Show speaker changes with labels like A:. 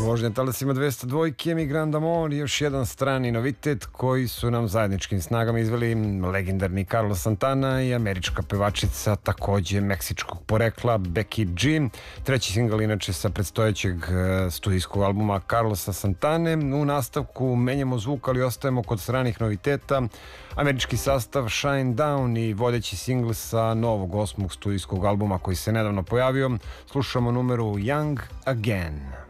A: Vožnja talasima 202 Emigrant Amor, još jedan strani novitet koji su nam zajedničkim snagama izveli legendarni Carlos Santana i američka pevačica takođe meksičkog porekla Becky G. Treći singl inače sa predstojećeg studijskog albuma Carlosa Santane. U nastavku menjamo zvuk, ali ostajemo kod stranih noviteta. Američki sastav Shine Down i vodeći singl sa novog 8. studijskog albuma koji se nedavno pojavio. Slušamo numeru Young Again.